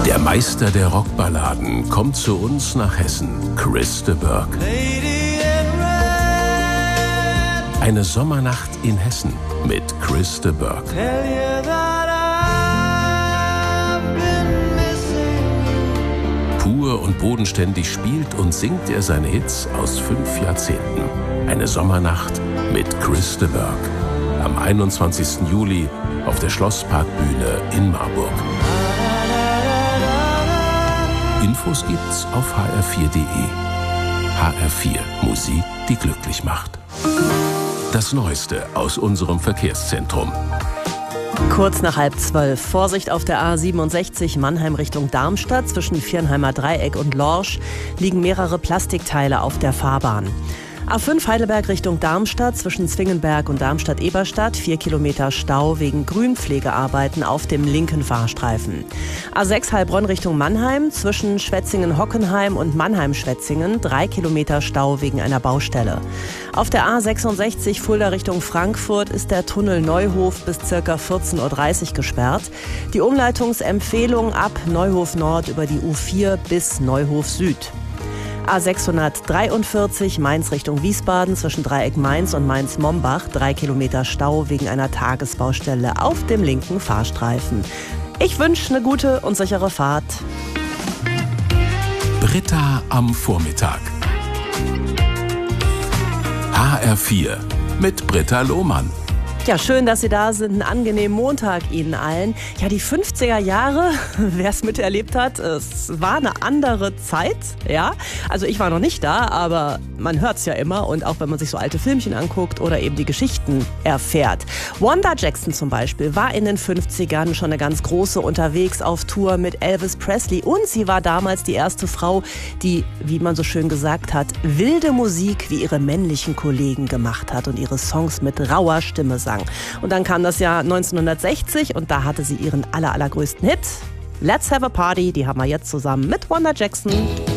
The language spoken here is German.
Der Meister der Rockballaden kommt zu uns nach Hessen, Chris de Burgh. Eine Sommernacht in Hessen mit Chris de Burgh. Pur und bodenständig spielt und singt er seine Hits aus 5 Jahrzehnten. Eine Sommernacht mit Chris de Burgh. Am 21. Juli auf der Schlossparkbühne in Marburg. Infos gibt's auf hr4.de. HR4, Musik, die glücklich macht. Das Neueste aus unserem Verkehrszentrum. Kurz nach 11:30. Vorsicht auf der A67 Mannheim Richtung Darmstadt. Zwischen Viernheimer Dreieck und Lorsch liegen mehrere Plastikteile auf der Fahrbahn. A5 Heidelberg Richtung Darmstadt. Zwischen Zwingenberg und Darmstadt-Eberstadt 4 Kilometer Stau wegen Grünpflegearbeiten auf dem linken Fahrstreifen. A6 Heilbronn Richtung Mannheim. Zwischen Schwetzingen-Hockenheim und Mannheim-Schwetzingen 3 Kilometer Stau wegen einer Baustelle. Auf der A66 Fulda Richtung Frankfurt ist der Tunnel Neuhof bis ca. 14:30 Uhr gesperrt. Die Umleitungsempfehlung ab Neuhof Nord über die U4 bis Neuhof Süd. A643 Mainz Richtung Wiesbaden zwischen Dreieck Mainz und Mainz-Mombach 3 Kilometer Stau wegen einer Tagesbaustelle auf dem linken Fahrstreifen. Ich wünsche eine gute und sichere Fahrt. Britta am Vormittag. HR4 mit Britta Lohmann. Ja, schön, dass Sie da sind. Einen angenehmen Montag Ihnen allen. Ja, die 50er Jahre, wer es miterlebt hat, es war eine andere Zeit, ja. Also ich war noch nicht da, aber man hört es ja immer. Und auch wenn man sich so alte Filmchen anguckt oder eben die Geschichten erfährt. Wanda Jackson zum Beispiel war in den 50ern schon eine ganz große unterwegs auf Tour mit Elvis Presley. Und sie war damals die erste Frau, die, wie man so schön gesagt hat, wilde Musik wie ihre männlichen Kollegen gemacht hat und ihre Songs mit rauer Stimme sang. Und dann kam das Jahr 1960 und da hatte sie ihren allergrößten Hit. Let's Have a Party, die haben wir jetzt zusammen mit Wanda Jackson.